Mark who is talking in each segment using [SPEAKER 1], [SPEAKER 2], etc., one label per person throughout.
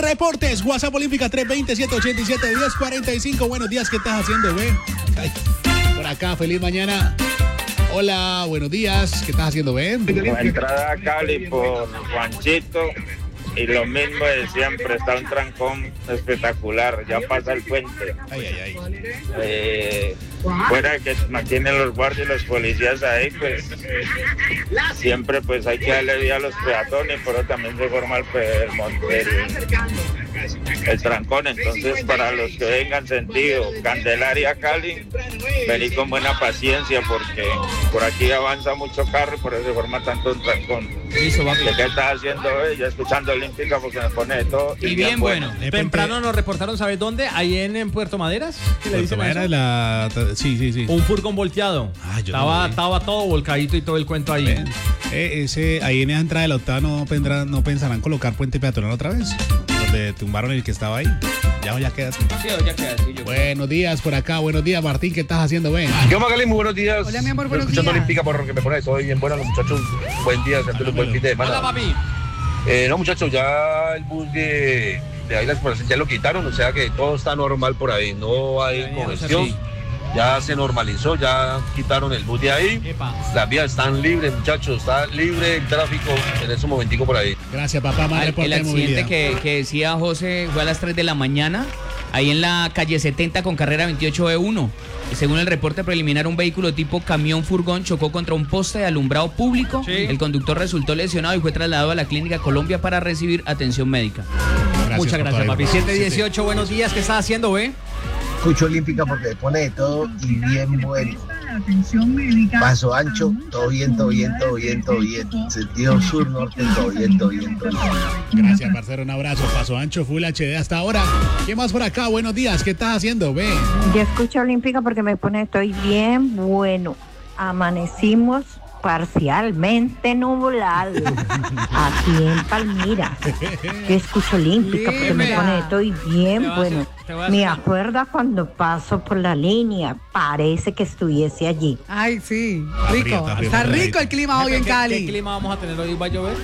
[SPEAKER 1] reportes. WhatsApp Olímpica 320-787-1045. Buenos días, ¿qué estás haciendo, ve? Por acá, feliz mañana. Hola, buenos días, ¿qué estás haciendo, ve?
[SPEAKER 2] Entrada a Cali por Juanchito. Y lo mismo de siempre, está un trancón espectacular, ya pasa el puente. Fuera de que mantienen los guardias y los policías ahí, pues siempre pues hay que darle vida a los peatones, pero también se forma el trancón. Entonces, para los que vengan sentido Candelaria, Cali, venir con buena paciencia porque por aquí avanza mucho carro y por eso se forma tanto un trancón. ¿Qué estás haciendo hoy? Ya escuchando Olímpica porque me pone de todo.
[SPEAKER 3] Y bien bueno. Temprano nos reportaron, ¿sabes dónde? Ahí en Puerto Maderas. ¿Qué le dicen
[SPEAKER 1] Maderas sí.
[SPEAKER 3] Un furgón volteado. Estaba todo volcadito y todo el cuento ahí.
[SPEAKER 1] Ahí en esa entrada de la octava no pensarán colocar puente peatonal otra vez. Donde tumbaron el que estaba ahí. Ya queda así.
[SPEAKER 3] Sí, ya queda así.
[SPEAKER 1] Buenos días por acá. Buenos días, Martín. ¿Qué estás haciendo? Ven.
[SPEAKER 4] Yo, Magali, muy buenos días.
[SPEAKER 5] Hola, mi amor, buenos días.
[SPEAKER 4] Escuchando Olímpica porque me pone todo bien bueno, los muchachos. Buen día, siempre un buen fin de semana.
[SPEAKER 3] Hola, papi.
[SPEAKER 4] No, muchachos, ya el bus de ahí la exploración ya lo quitaron, o sea que todo está normal por ahí. No hay congestión. Sí. Ya se normalizó, ya quitaron el bus de ahí. Las vías están libres, muchachos, está libre el tráfico en ese momentico por ahí.
[SPEAKER 1] Gracias, papá.
[SPEAKER 3] El accidente que decía José fue a las 3 de la mañana, ahí en la calle 70 con carrera 28E1. Según el reporte preliminar, un vehículo tipo camión-furgón chocó contra un poste de alumbrado público. Sí. El conductor resultó lesionado y fue trasladado a la Clínica Colombia para recibir atención médica.
[SPEAKER 1] Muchas gracias, papi.
[SPEAKER 3] 718, buenos días, ¿qué estás haciendo, ve?
[SPEAKER 6] Escucho Olímpica porque me pone de todo y bien bueno. Paso ancho, todo bien. Sentido sur-norte, todo bien.
[SPEAKER 1] Gracias, parcero, un abrazo. Paso ancho, Full HD hasta ahora. ¿Qué más por acá? Buenos días, ¿qué estás haciendo? Ve.
[SPEAKER 7] Yo escucho Olímpica porque me pone estoy bien bueno. Amanecimos parcialmente nublado aquí en Palmira. Yo escucho Olímpica porque me pone estoy bien bueno. Me acuerda cuando paso por la línea, parece que estuviese allí.
[SPEAKER 5] Ay, sí, rico. Está rico el clima hoy en Cali.
[SPEAKER 3] ¿Qué clima vamos a tener hoy? ¿Va a llover?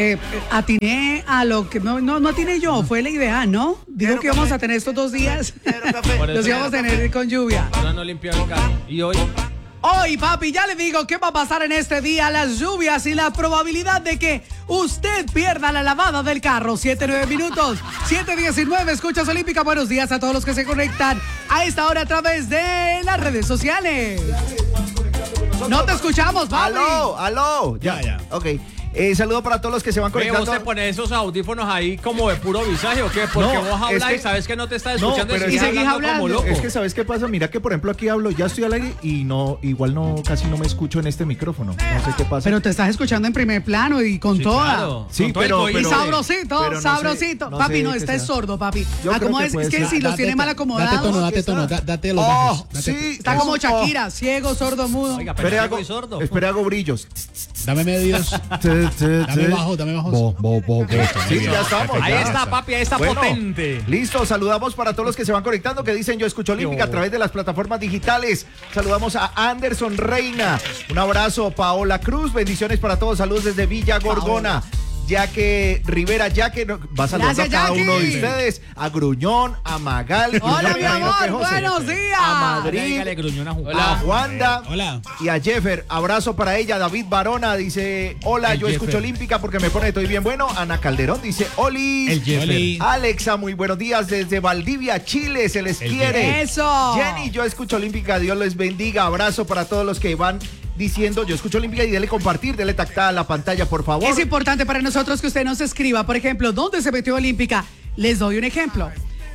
[SPEAKER 5] Atiné a lo que no atiné yo, fue la idea, ¿no? Digo que íbamos a tener estos 2 días. Los íbamos a tener con lluvia.
[SPEAKER 3] No limpió el carro. ¿Y hoy?
[SPEAKER 5] Hoy, papi, ya le digo qué va a pasar en este día, las lluvias y la probabilidad de que usted pierda la lavada del carro. 7-9 minutos, 7:19, escuchas Olímpica. Buenos días a todos los que se conectan a esta hora a través de las redes sociales. No te escuchamos, papi.
[SPEAKER 8] Aló. Ya. Ok. Saludo para todos los que se van conectando.
[SPEAKER 3] ¿Vos te pones esos audífonos ahí como de puro visaje o qué? Porque vos hablas y sabes que no te estás escuchando
[SPEAKER 8] pero
[SPEAKER 5] y seguís hablando
[SPEAKER 8] como loco. Es que ¿sabes qué pasa? Mira que por ejemplo aquí hablo, ya estoy al aire y casi no me escucho en este micrófono. No sé qué pasa.
[SPEAKER 5] Pero te estás escuchando en primer plano y con toda.
[SPEAKER 3] Claro.
[SPEAKER 8] Sí,
[SPEAKER 3] con
[SPEAKER 8] pero
[SPEAKER 5] y sabrosito.
[SPEAKER 8] No
[SPEAKER 5] papi,
[SPEAKER 8] sé
[SPEAKER 5] no, está sordo, papi.
[SPEAKER 8] ¿Cómo
[SPEAKER 5] es que si los tiene mal acomodados.
[SPEAKER 1] Date tono, date los bajos.
[SPEAKER 8] Sí,
[SPEAKER 5] está como Shakira, ciego, sordo, mudo.
[SPEAKER 3] Oiga, pero
[SPEAKER 8] espera, hago brillos.
[SPEAKER 1] Dame medios. Dame bajo.
[SPEAKER 8] Sí, ya estamos.
[SPEAKER 3] Ahí está, papi, ahí está potente.
[SPEAKER 8] Listo, saludamos para todos los que se van conectando, que dicen yo escucho Olímpica a través de las plataformas digitales. Saludamos a Anderson Reina. Un abrazo, Paola Cruz. Bendiciones para todos. Saludos desde Villa Gorgona. Jackie Rivera, va saludando a cada uno de ustedes, a Gruñón, a Magal.
[SPEAKER 5] Hola, mi amor, buenos días.
[SPEAKER 8] A Madrid, a Wanda y a Jeffer. Abrazo para ella. David Barona dice, hola, yo escucho Olímpica porque me pone estoy bien bueno. Ana Calderón dice, Oli. Alexa, muy buenos días desde Valdivia, Chile, se les quiere.
[SPEAKER 5] Eso.
[SPEAKER 8] Jenny, yo escucho Olímpica, Dios les bendiga. Abrazo para todos los que van diciendo yo escucho Olímpica y dele compartir, dele tactada a la pantalla, por favor.
[SPEAKER 5] Es importante para nosotros que usted nos escriba, por ejemplo, ¿dónde se metió Olímpica? Les doy un ejemplo.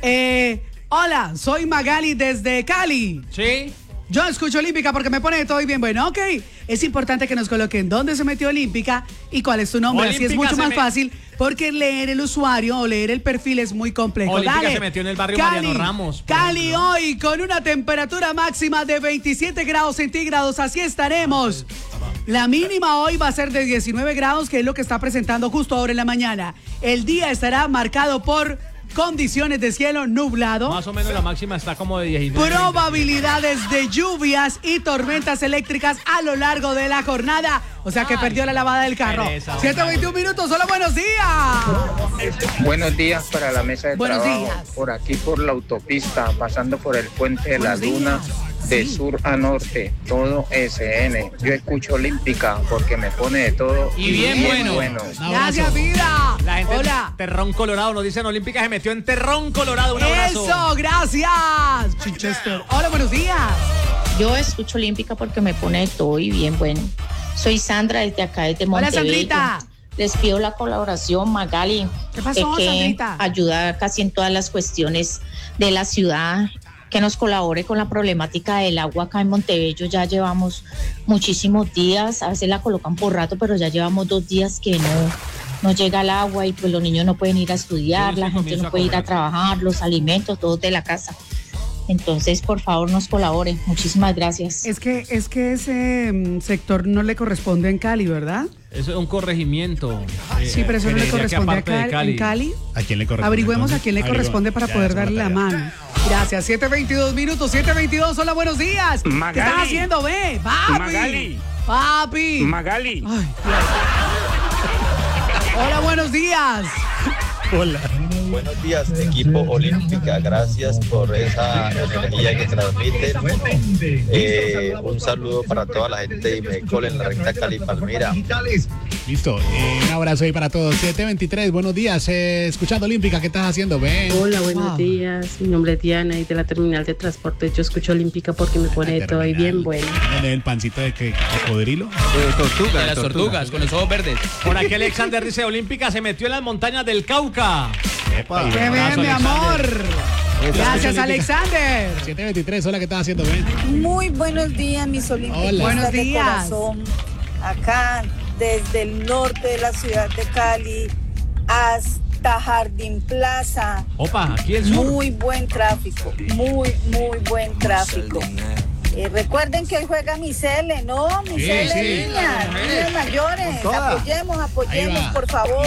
[SPEAKER 5] Hola, soy Magali desde Cali.
[SPEAKER 3] Sí.
[SPEAKER 5] Yo escucho Olímpica porque me pone todo bien bueno. Ok, es importante que nos coloquen dónde se metió Olímpica y cuál es su nombre. Olímpica, así es mucho más fácil porque leer el usuario o leer el perfil es muy complejo.
[SPEAKER 3] Olímpica se metió en el barrio Mariano Ramos.
[SPEAKER 5] Cali hoy con una temperatura máxima de 27 grados centígrados. Así estaremos. La mínima hoy va a ser de 19 grados, que es lo que está presentando justo ahora en la mañana. El día estará marcado por condiciones de cielo nublado.
[SPEAKER 9] Más o menos la máxima está como de 19.
[SPEAKER 5] Probabilidades de lluvias y tormentas eléctricas a lo largo de la jornada. O sea que perdió la lavada del carro. 7:21 minutos. Hola, buenos días.
[SPEAKER 10] Buenos días para la mesa de
[SPEAKER 5] Buenos
[SPEAKER 10] trabajo.
[SPEAKER 5] días.
[SPEAKER 10] Por aquí por la autopista, pasando por el puente de la Luna, de sur a norte, todo SN. Yo escucho Olímpica porque me pone de todo.
[SPEAKER 3] Y bien bueno.
[SPEAKER 5] Gracias, vida.
[SPEAKER 9] La gente
[SPEAKER 5] Hola.
[SPEAKER 9] en Terrón Colorado nos dicen Olímpica se metió en Terrón Colorado. Un abrazo.
[SPEAKER 5] Eso, gracias. Chichester. Hola, buenos días.
[SPEAKER 11] Yo escucho Olímpica porque me pone de todo y bien bueno. Soy Sandra desde acá, desde
[SPEAKER 5] Hola,
[SPEAKER 11] Montebello.
[SPEAKER 5] Sandrita.
[SPEAKER 11] Les pido la colaboración, Magali.
[SPEAKER 5] ¿Qué pasó,
[SPEAKER 11] que
[SPEAKER 5] Sandrita?
[SPEAKER 11] ayuda casi en todas las cuestiones de la ciudad, que nos colabore con la problemática del agua acá en Montebello. Ya llevamos muchísimos días, a veces la colocan por rato, pero ya llevamos 2 días que no llega el agua y pues los niños no pueden ir a estudiar, la gente no puede ir a trabajar, los alimentos, todos de la casa. Entonces, por favor, nos colaboren. Muchísimas gracias.
[SPEAKER 5] Es que ese sector no le corresponde en Cali, ¿verdad?
[SPEAKER 9] Eso es un corregimiento.
[SPEAKER 5] Sí, pero eso no le corresponde a Cali. ¿En Cali?
[SPEAKER 1] ¿A quién le corresponde?
[SPEAKER 5] Averigüemos a quién le corresponde para poder darle la mano. Gracias. 7:22 minutos. 7:22. Hola, buenos días.
[SPEAKER 12] Magali.
[SPEAKER 5] ¿Qué estás haciendo? Ve, papi.
[SPEAKER 12] Magali.
[SPEAKER 5] Papi.
[SPEAKER 12] Magali.
[SPEAKER 5] Ay, hola, buenos días.
[SPEAKER 1] Hola.
[SPEAKER 13] Buenos días, equipo Olímpica. Gracias por esa energía que transmiten. Un saludo para toda la gente de Imecol en la recta Cali-Palmira.
[SPEAKER 1] Listo. Un abrazo ahí para todos. 7:23. Buenos días. Escuchando Olímpica, ¿qué estás haciendo? Ven.
[SPEAKER 14] Hola, buenos días. Mi nombre es Diana y de la terminal de transporte. Yo escucho Olímpica porque me pone todo y bien bueno.
[SPEAKER 1] ¿Dónde el pancito de cocodrilo?
[SPEAKER 3] De las tortugas, con los ojos verdes.
[SPEAKER 9] Por aquí Alexander dice Olímpica se metió en las montañas del Cauca.
[SPEAKER 5] ¡Qué bien, mi amor! Gracias, Alexander.
[SPEAKER 1] 7:23. Hola, ¿qué estás haciendo? Ven.
[SPEAKER 15] Muy buenos días, mis olímpicos.
[SPEAKER 5] Buenos
[SPEAKER 15] de
[SPEAKER 5] días.
[SPEAKER 15] corazón. Acá, desde el norte de la ciudad de Cali hasta Jardín Plaza.
[SPEAKER 9] Opa, aquí el sur.
[SPEAKER 15] Muy buen tráfico, muy buen tráfico. Recuerden que hoy juega Misele, ¿no? Misele,
[SPEAKER 9] sí,
[SPEAKER 15] niñas mayores.
[SPEAKER 8] Con toda.
[SPEAKER 15] Apoyemos, por favor.